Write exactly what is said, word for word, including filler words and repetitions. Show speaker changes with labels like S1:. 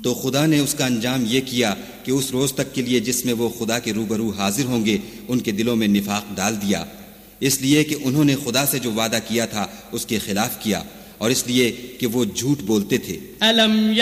S1: तो खुदा ने उसका अंजाम ये किया कि उस रोज तक के लिए जिसमें वो खुदा के रूबरू हाजिर होंगे उनके दिलों में निफाक डाल दिया, इसलिए कि उन्होंने खुदा से जो वादा किया था उसके खिलाफ किया और इसलिए कि वो झूठ बोलते थे।
S2: अलम